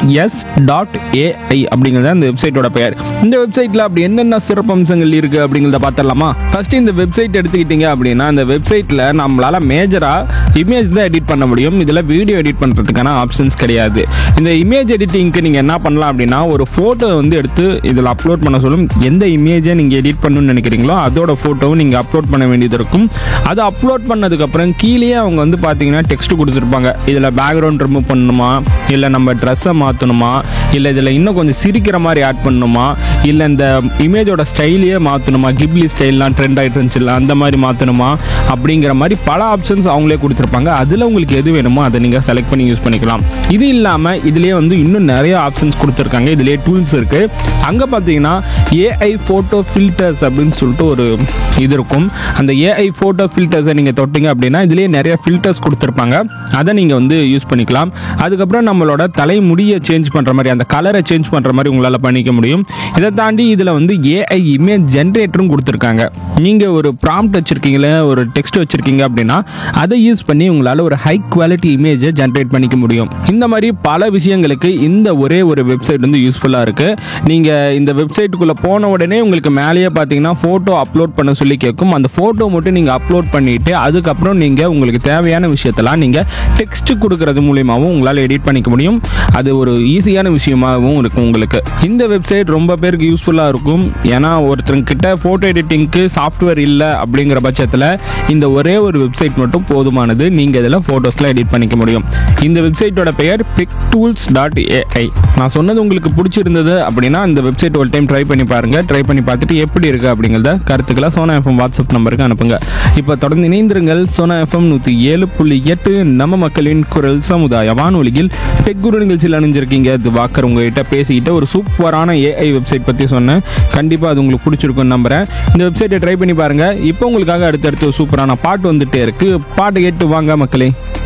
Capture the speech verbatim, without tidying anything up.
S dot AI அப்படிங்கிறது அந்த வெப்சைட்டோட பெயர். இந்த வெப்சைட்டில் அப்படி என்னென்ன சிறப்பம்சங்கள் இருக்குது அப்படிங்கிறத பார்த்துடலாமா? ஃபஸ்ட்டு இந்த வெப்சைட் எடுத்துக்கிட்டிங்க அப்படின்னா அந்த வெப்சைட்டில் நம்மளால் மேஜராக இமேஜ் தான் எடிட் பண்ண முடியும். இதில் வீடியோ எடிட் பண்ணுறதுக்கான ஆப்ஷன்ஸ் கிடையாது. இந்த இமேஜ் எடிட்டிங்க்கு நீங்கள் என்ன பண்ணலாம் அப்படின்னா ஒரு ஃபோட்டோ வந்து எடுத்து இதில் அப்லோட் பண்ண சொல்லும். எந்த இமேஜை நீங்கள் எடிட் பண்ணணும்னு நினைக்கிறீங்களோ அதோட ஃபோட்டோவும் நீங்கள் அப்லோட் பண்ண வேண்டியது இருக்கும். அதை அப்லோட் பண்ணதுக்கப்புறம் கீழே அவங்க வந்து பார்த்தீங்கன்னா டெக்ஸ்ட் கொடுத்துருப்பாங்க. இதில் பேக்ரவுண்ட் ரிமூவ் பண்ணணுமா, இல்லை நம்ம ட்ரெஸ்ஸை மாற்றணுமா, இல்லை இதில் இன்னும் கொஞ்சம் சிரிக்கிற மாதிரி ஆட் பண்ணணுமா, இல்லை இந்த இமேஜோட ஸ்டைலையே மாற்றணுமா, கிப்லி ஸ்டைல்லாம் ட்ரெண்ட் ஆகிட்டு இருந்துச்சு இல்லை அந்த மாதிரி மாற்றணுமா அப்படிங்கிற மாதிரி பல ஆப்ஷன்ஸ் அவங்களே கொடுத்துருப்பாங்க. அதில் உங்களுக்கு எது வேணுமோ அதை நீங்கள் செலக்ட் பண்ணி யூஸ் பண்ணிக்கலாம். இது இல்லாமல் இதுலேயே வந்து இன்னும் நிறைய ஆப்ஷன்ஸ் கொடுத்துருக்காங்க. இதுலேயே டூல்ஸ் இருக்குது. அங்கே பார்த்தீங்கன்னா ஏஐ ஃபோட்டோ ஃபில்டர்ஸ் அப்படின்னு சொல்லிட்டு ஒரு இது இருக்கும். அந்த ஏஐ ஃபோட்டோ ஃபில்டர்ஸை நீங்கள் தொட்டிங்க அப்படின்னா இதுலேயே நிறைய ஃபில்டர்ஸ் கொடுத்துருப்பாங்க. அதை நீங்கள் வந்து யூஸ் பண்ணிக்கலாம். அதுக்கப்புறம் நம்மளோட தலைமுடியை சேஞ்ச் பண்ணுற மாதிரி அந்த கலரை சேஞ்ச் பண்ணுற மாதிரி உங்களால் பண்ணிக்க முடியும். இதை தாண்டி இதில் வந்து ஏஐ இமேஜ் ஜென்ரேட்டரும் கொடுத்துருக்காங்க. நீங்கள் ஒரு ப்ராம்ப்ட் வச்சுருக்கீங்களே, ஒரு டெக்ஸ்ட் வச்சுருக்கீங்க அப்படின்னா அதை யூஸ் பண்ணி உங்களால் ஒரு ஹை குவாலிட்டி இமேஜை ஜென்ரேட் பண்ணிக்க முடியும். இந்த மாதிரி பல விஷயங்களுக்கு இந்த ஒரே ஒரு வெப்சைட் வந்து யூஸ்ஃபுல்லாக இருக்குது. நீங்கள் இந்த வெப்சைட்டுக்குள்ளே போன உடனே உங்களுக்கு மேலேயே பார்த்தீங்கன்னா ஃபோட்டோ அப்லோட் பண்ண சொல்லி கேட்கும். அந்த ஃபோட்டோ மட்டும் நீங்கள் அப்லோட் பண்ணிவிட்டு அதுக்கப்புறம் நீங்கள் உங்களுக்கு தேவையான விஷயத்தெல்லாம் நீங்கள் டெக்ஸ்ட் கொடுக்கறது மூலியமாகவும் உங்களால் எடிட் பண்ணிக்க முடியும். அது ஒரு ஈஸியான விஷயமாகவும் இருக்கும் உங்களுக்கு. இந்த வெப்சைட் ரொம்ப பேருக்கு யூஸ்ஃபுல்லாக இருக்கும். ஏன்னா ஒருத்தருங்கிட்ட ஃபோட்டோ எடிட்டிங்க்கு சாஃப்ட்வேர் இல்லை அப்படிங்கிற பட்சத்தில் இந்த ஒரே ஒரு வெப்சைட் மட்டும் போதுமானது. நீங்கள் இதில் ஃபோட்டோஸ்லாம் எடிட் பண்ணிக்க முடியும். இந்த வெப்சைட்டோட பெயர் பிக்டூல்ஸ் டாட் ஏஐ. நான் சொன்னது உங்களுக்கு பிடிச்சிருந்தது அப்படின்னா இந்த வெப்சைட் ஒரு டைம் ட்ரை பண்ணி பாருங்கள். ட்ரை பண்ணி பார்த்துட்டு எப்படி இருக்குது அப்படிங்கிறத கருத்துக்களை சோனா எஃப்எம் வாட்ஸ்அப் நம்பருக்கு அனுப்புங்க. இப்போ தொடர்ந்து இணைந்திருங்கள். சோனா எஃப்எம் நூற்றி ஏழு புள்ளி எட்டு நம்ம மக்களின் குரல் சமுதாய வானொலியில் டெக் குரு நிகழ்ச்சியில் அணிஞ்சிருக்கீங்க. இது வாக்கர் உங்ககிட்ட பேசிக்கிட்டு ஒரு சூப்பரான ஏஐ வெப்சைட் பற்றி சொன்னேன். கண்டிப்பாக அது உங்களுக்கு பிடிச்சிருக்குன்னு நம்புகிறேன். இந்த வெப்சைட்டை ட்ரை பண்ணி பாருங்கள். இப்போ உங்களுக்காக அடுத்தடுத்து சூப்பரான பாட்டு வந்துட்டே இருக்குது. பாட்டு கேட்டு வாங்க மக்களே.